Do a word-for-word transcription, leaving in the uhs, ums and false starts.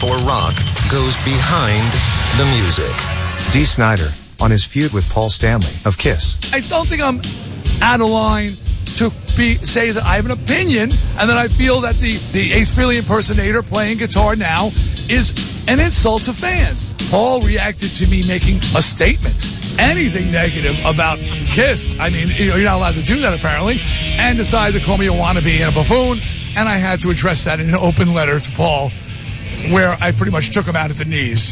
or rock goes behind the music. Dee Snider on his feud with Paul Stanley of Kiss. I don't think I'm out of line to be say that I have an opinion and that I feel that the, the Ace Frehley impersonator playing guitar now is an insult to fans. Paul reacted to me making a statement. Anything negative about Kiss, I mean, you know, you're not allowed to do that apparently, and decided to call me a wannabe and a buffoon, and I had to address that in an open letter to Paul, where I pretty much took him out at the knees.